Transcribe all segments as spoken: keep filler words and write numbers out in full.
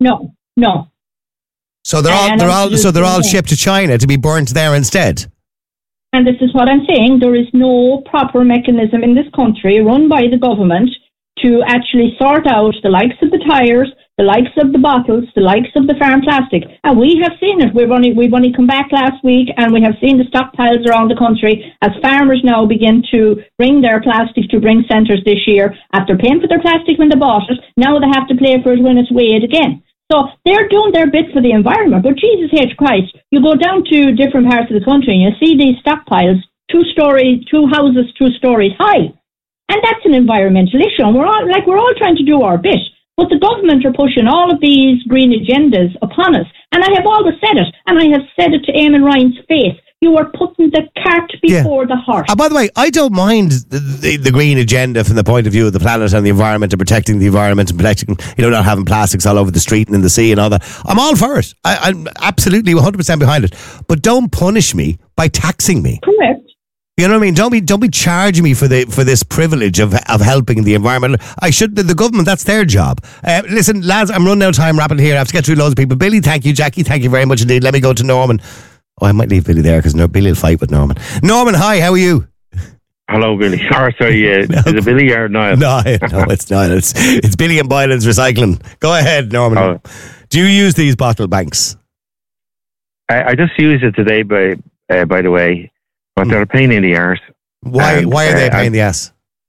No, no. So they're all And they're I'm all so they're all just- shipped to China to be burnt there instead. And this is what I'm saying. There is no proper mechanism in this country run by the government to actually sort out the likes of the tyres, the likes of the bottles, the likes of the farm plastic. And we have seen it. We've only, we've only come back last week and we have seen the stockpiles around the country as farmers now begin to bring their plastic to bring centres this year. After paying for their plastic when they bought it, now they have to pay for it when it's weighed again. So they're doing their bit for the environment. But Jesus H. Christ, you go down to different parts of the country and you see these stockpiles, two story, two houses, two stories high. And that's an environmental issue. And we're all like we're all trying to do our bit. But the government are pushing all of these green agendas upon us. And I have always said it, and I have said it to Eamon Ryan's face. You are putting the cart before yeah. the horse. And by the way, I don't mind the, the, the green agenda from the point of view of the planet and the environment and protecting the environment and protecting, you know, not having plastics all over the street and in the sea and all that. I'm all for it. I, I'm absolutely one hundred percent behind it. But don't punish me by taxing me. Correct. You know what I mean? Don't be don't be charging me for the for this privilege of of helping the environment. I should the, the government. That's their job. Uh, listen, lads, I'm running out of time rapidly here. I have to get through loads of people. Billy, thank you. Jackie, thank you very much indeed. Let me go to Norman. Oh, I might leave Billy there because no, Billy will fight with Norman. Norman, hi. How are you? Hello, Billy. Or sorry, uh, no. Is it Billy or Niall? No, no, it's not. It's it's Billy and Byland's Recycling. Go ahead, Norman. Oh. Do you use these bottle banks? I, I just used it today, by uh, by the way. But they're a pain in the arse. Why? And, why are they a uh, pain in the ass?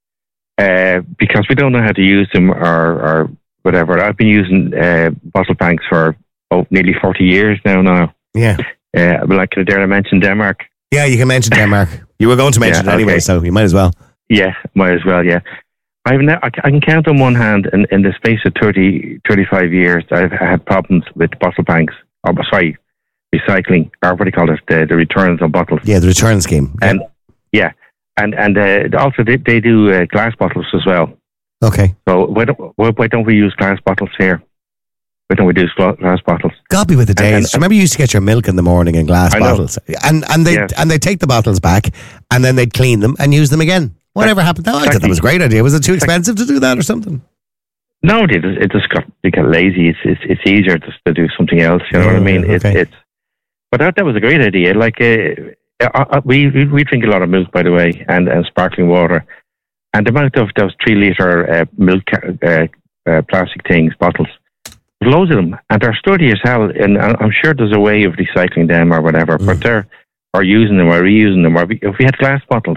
Uh, because we don't know how to use them, or, or whatever. I've been using uh, bottle banks for oh, nearly forty years now. Now, yeah. Uh, like there, I mentioned Denmark. Yeah, you can mention Denmark. You were going to mention yeah, it anyway, okay. so you might as well. Yeah, might as well. Yeah, I've ne- I can count on one hand in, in the space of thirty, thirty-five years. I've had problems with bottle banks. Oh, sorry. Recycling, or what do you call it, the, the returns on bottles. Yeah, the return scheme. And yeah, and and uh, also they, they do uh, glass bottles as well. Okay. So why don't why, why don't we use glass bottles here? Why don't we use glass bottles? God be with the days. And, and, remember, you used to get your milk in the morning in glass I bottles, know. and and they yes. and they take the bottles back, and then they'd clean them and use them again. Whatever That's, happened? No, exactly. I thought that was a great idea. Was it too expensive to do that or something? No, it just, it just got they got lazy. It's it's, it's easier just to do something else. You know oh, what I mean? Okay. It's it's. But that, that was a great idea. Like uh, uh, we, we we drink a lot of milk, by the way, and, and sparkling water. And the amount of those three liter uh, milk uh, uh, plastic things, bottles, there's loads of them, and they're sturdy as hell. And I'm sure there's a way of recycling them or whatever. Mm. But they're or using them or reusing them. Or if we had glass bottles,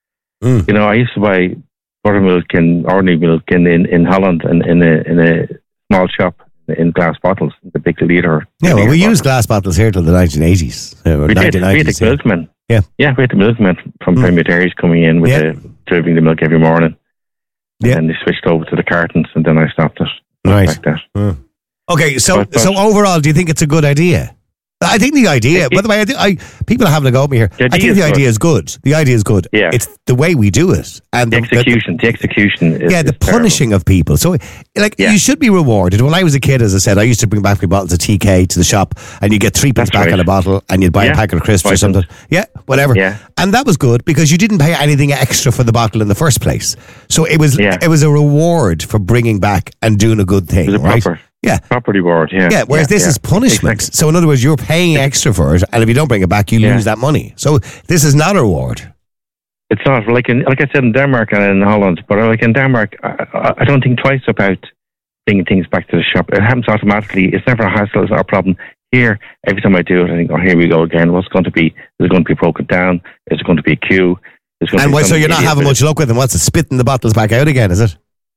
mm. you know, I used to buy buttermilk and ordinary milk in, in, in Holland and in a in a small shop. In glass bottles, the big liter. Yeah, well, we bottles. used glass bottles here till the nineteen eighties. Uh, we did. We had the milkmen. Yeah, yeah, we had the milkmen from mm. Premier Dairies coming in with yeah. the delivering the milk every morning. Yeah, and they switched over to the cartons, and then I stopped it. Right. Like that. Mm. Okay, so but, but, so overall, do you think it's a good idea? I think the idea, it, by the way, I, think, I people are having a go at me here. I think the idea is good. The idea is good. Yeah. It's the way we do it. And the, the execution. The, the execution is Yeah, the is punishing terrible. of people. So, like, yeah. you should be rewarded. When I was a kid, as I said, I used to bring back my bottles of T K to the shop and you get three pence That's back right. on a bottle and you'd buy yeah. a packet of crisps or something. Yeah, whatever. Yeah. And that was good because you didn't pay anything extra for the bottle in the first place. So it was yeah. it was a reward for bringing back and doing a good thing, it was a right? Proper. Yeah. Property board, yeah. Yeah, whereas yeah, this yeah. is punishment. Exactly. So in other words, you're paying extra for it, and if you don't bring it back, you yeah. lose that money. So this is not a reward. It's not, like in, like I said, in Denmark and in Holland, but like in Denmark, I, I don't think twice about bringing things back to the shop. It happens automatically. It's never a hassle, it's not a problem. Here, every time I do it, I think, oh, here we go again. What's going to be? Is it going to be broken down? Is it going to be a queue? Is it going And to be why, so you're not having much it. luck with them? What's it, spitting the bottles back out again, is it?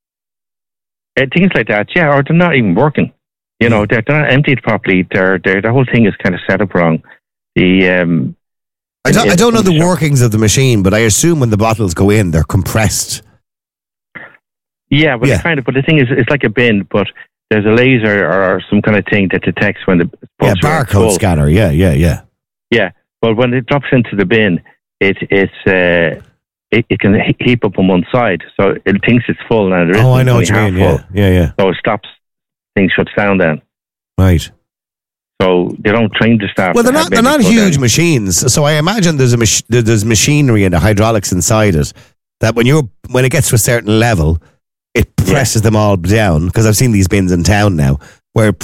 Uh, things like that, yeah, or they're not even working. You know, they're, they're not emptied properly. They're, they're, the whole thing is kind of set up wrong. The um, I don't, it, I don't know the shop. workings of the machine, but I assume when the bottles go in, they're compressed. Yeah, but Yeah. it's kind of. But the thing is, it's like a bin, but there's a laser or some kind of thing that detects when the Yeah, pulse rate is barcode full. scanner. Yeah, yeah, yeah. Yeah, but when it drops into the bin, it it's uh, it, it can he- heap up on one side, so it thinks it's full and it isn't. Oh, I know it's what you only mean. half Yeah, yeah, yeah. full. So it stops. Things shuts down then. Right. So they don't train the staff. Well, they're to not have they're not babies go huge down. machines, so I imagine there's a mach- there's machinery and the hydraulics inside it that when you're when it gets to a certain level, it presses them all down. Because I've seen these bins in town now where it